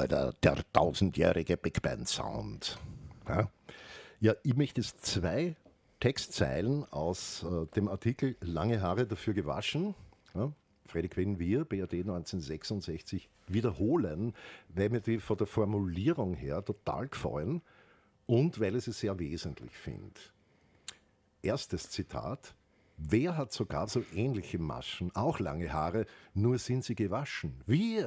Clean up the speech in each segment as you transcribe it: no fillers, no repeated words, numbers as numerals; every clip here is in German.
der tausendjährige Big Band Sound. Ja, ich möchte jetzt 2 Textzeilen aus dem Artikel Lange Haare dafür gewaschen. Ja, Freddy Quinn, wir, BRD 1966, wiederholen, weil mir die von der Formulierung her total gefallen und weil ich sie sehr wesentlich finde. Erstes Zitat: Wer hat sogar so ähnliche Maschen, auch lange Haare, nur sind sie gewaschen?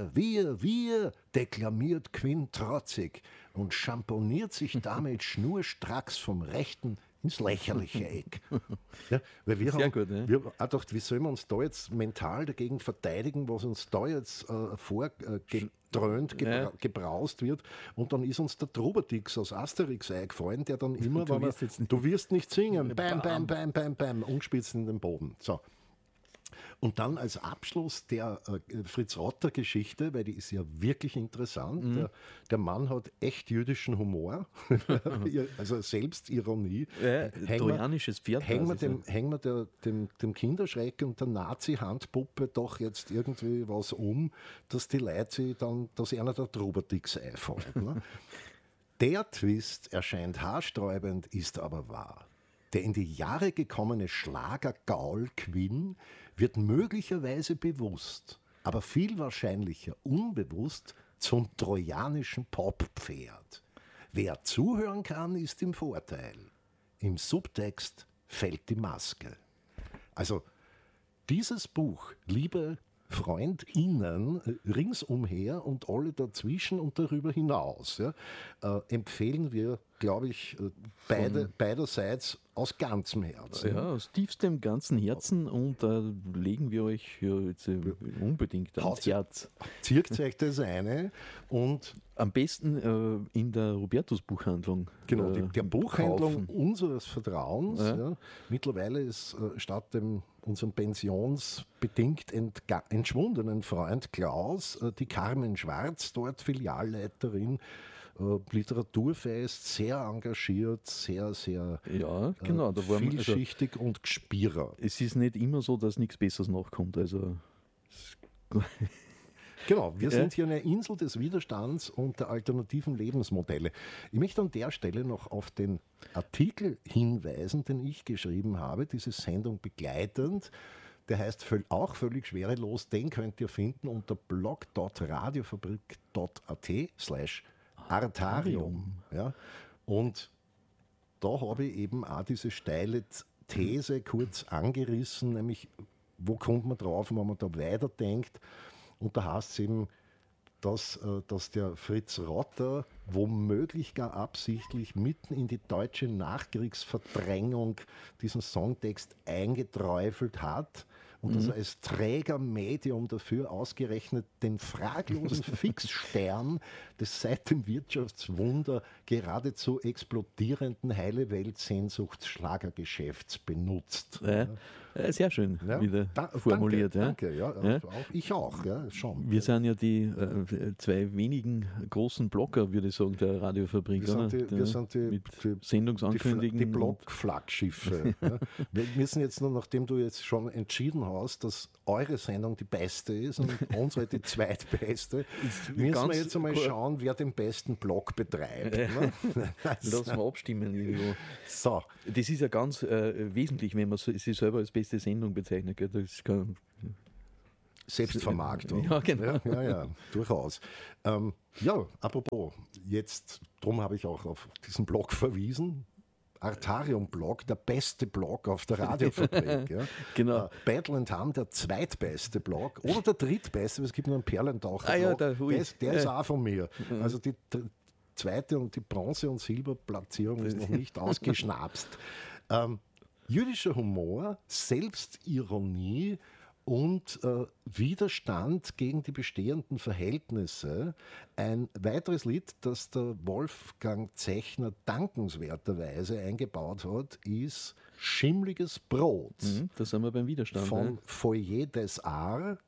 Wir, deklamiert Quinn trotzig und schamponiert sich damit schnurstracks vom rechten ins lächerliche Eck. Ja, weil wir Sehr haben gut, ne? wir haben auch gedacht, wie sollen wir uns da jetzt mental dagegen verteidigen, was uns da jetzt vorgedröhnt, gebraust wird. Und dann ist uns der Trubadix aus Asterix eingefallen, der dann immer, Du wirst nicht singen, bam, bam, bam, bam, bam, umgespitzt in den Boden. So. Und dann als Abschluss der Fritz-Rotter-Geschichte, weil die ist ja wirklich interessant. Der Mann hat echt jüdischen Humor, also Selbstironie. Trojanisches Pferd. Hängen wir dem Kinderschreck und der Nazi-Handpuppe doch jetzt irgendwie was dass die Leute sich dann, dass einer der Trubadix einfällt. Ne? Der Twist erscheint haarsträubend, ist aber wahr. Der in die Jahre gekommene Schlager-Gaul Quinn wird möglicherweise bewusst, aber viel wahrscheinlicher unbewusst zum trojanischen Poppferd. Wer zuhören kann, ist im Vorteil. Im Subtext fällt die Maske. Also dieses Buch, liebe FreundInnen ringsumher und alle dazwischen und darüber hinaus, empfehlen wir, glaube ich, beiderseits aus ganzem Herzen. Ja, aus tiefstem ganzen Herzen, und da legen wir euch jetzt unbedingt ans Herz. Zirkt euch das eine und am besten in der Robertus-Buchhandlung. Genau, der Buchhandlung kaufen. unseres Vertrauens. Ja. Ja. Mittlerweile ist statt unserem pensionsbedingt entschwundenen Freund Klaus die Carmen Schwarz, dort Filialleiterin, literaturfest, sehr engagiert, sehr, sehr ja, genau, da waren vielschichtig und gespierer. Es ist nicht immer so, dass nichts Besseres nachkommt. Also Genau, wir sind hier eine Insel des Widerstands und der alternativen Lebensmodelle. Ich möchte an der Stelle noch auf den Artikel hinweisen, den ich geschrieben habe, diese Sendung begleitend. Der heißt auch völlig schwerelos, den könnt ihr finden unter blog.radiofabrik.at/Artarium. Ja, und da habe ich eben auch diese steile These kurz angerissen, nämlich wo kommt man drauf, wenn man da weiterdenkt. Und da heißt es eben, dass der Fritz Rotter womöglich gar absichtlich mitten in die deutsche Nachkriegsverdrängung diesen Songtext eingeträufelt hat und dass er als Trägermedium dafür ausgerechnet den fraglosen Fixstern des seit dem Wirtschaftswunder geradezu explodierenden Heile-Welt-Sehnsuchts-Schlagergeschäfts benutzt. Sehr schön wieder formuliert. Danke, ja. Auch ich auch, ja, schon. Wir sind ja die 2 wenigen großen Blocker, würde ich sagen, der Radiofabrik. Wir sind die Sendungsankündigungen. Die Blockflaggschiffe. Ja. Wir müssen jetzt nur, nachdem du jetzt schon entschieden hast, dass eure Sendung die beste ist und unsere die zweitbeste, müssen wir jetzt einmal schauen, wer den besten Block betreibt. Ne? Lass mal abstimmen irgendwo. So. Das ist ja ganz wesentlich, wenn man sich selber als beste Sendung bezeichnet. Gell? Das kann Selbstvermarktung. Ja, genau. Ja, durchaus. Apropos, jetzt, darum habe ich auch auf diesen Blog verwiesen. Artarium-Blog, der beste Blog auf der Radiofabrik. Ja. Genau. Battle and Hum, der zweitbeste Blog oder der drittbeste, es gibt nur einen Perlentaucher-Blog. Der ist auch von mir. Also die zweite und die Bronze- und Silberplatzierung ist noch nicht ausgeschnapst. Jüdischer Humor, Selbstironie und Widerstand gegen die bestehenden Verhältnisse. Ein weiteres Lied, das der Wolfgang Zechner dankenswerterweise eingebaut hat, ist Schimmliges Brot. Da sind wir beim Widerstand. Von Foyer des Arts,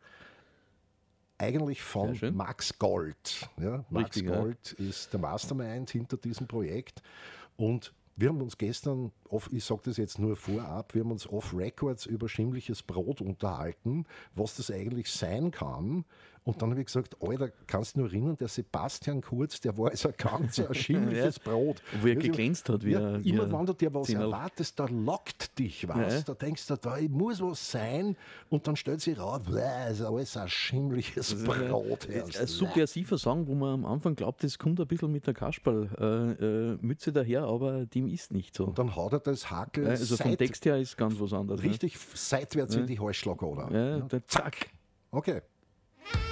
eigentlich von Max Gold. Ja, Max Gold ist der Mastermind hinter diesem Projekt. Und wir haben uns gestern, ich sage das jetzt nur vorab, wir haben uns off-Records über schimmliches Brot unterhalten, was das eigentlich sein kann Und dann habe ich gesagt, Alter, kannst du nur erinnern, der Sebastian Kurz, der war also ein ganz schimmliches Brot. Wo er geglänzt hat. Wie Immer wenn du dir was Zimmerl. erwartest, da lockt dich was. Da denkst du, da muss was sein und dann stellt sich raus, ist alles ein schimmliches Brot. Ein subversiver Song, wo man am Anfang glaubt, das kommt ein bisschen mit der Kasperl-Mütze daher, aber dem ist nicht so. Und dann haut er das Hakel Also vom Text her ist ganz was anderes. richtig seitwärts in die Halsschlagader. Ja, zack. Okay.